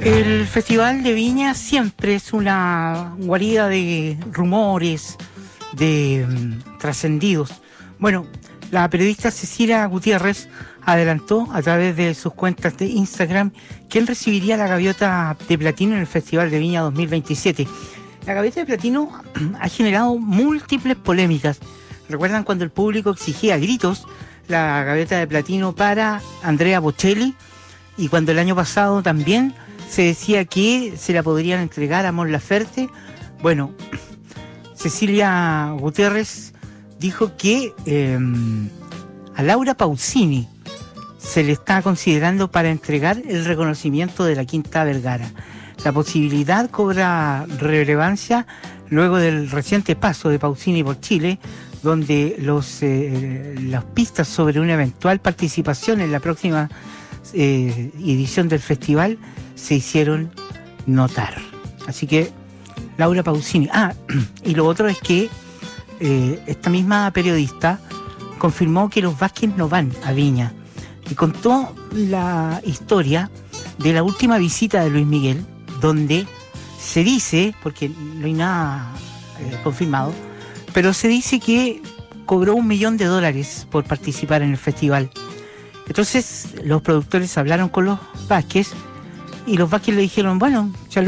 El Festival de Viña siempre es una guarida de rumores, de trascendidos. Bueno, la periodista Cecilia Gutiérrez adelantó a través de sus cuentas de Instagram que él recibiría la gaviota de platino en el Festival de Viña 2027. La gaviota de platino ha generado múltiples polémicas. ¿Recuerdan cuando el público exigía a gritos la gaviota de platino para Andrea Bocelli? Y cuando el año pasado también se decía que se la podrían entregar a Mon Laferte. Bueno, Cecilia Gutiérrez dijo que a Laura Pausini se le está considerando para entregar el reconocimiento de la Quinta Vergara. La posibilidad cobra relevancia luego del reciente paso de Pausini por Chile, donde las pistas sobre una eventual participación en la próxima edición del festival se hicieron notar. Así que Laura Pausini. Y lo otro es que esta misma periodista confirmó que los Vázquez no van a Viña y contó la historia de la última visita de Luis Miguel, donde se dice, porque no hay nada confirmado, pero se dice que cobró $1 millón por participar en el festival. Entonces los productores hablaron con los Vázquez y los Vázquez le dijeron, bueno,